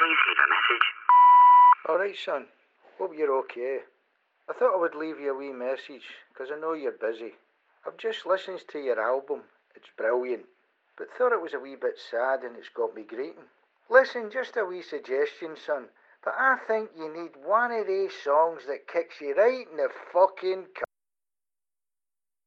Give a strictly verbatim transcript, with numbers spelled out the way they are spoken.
Please leave a message. Alright, son. Hope you're okay. I thought I would leave you a wee message, because I know you're busy. I've just listened to your album. It's brilliant. But thought it was a wee bit sad and it's got me greeting. Listen, just a wee suggestion, son. But I think you need one of these songs that kicks you right in the fucking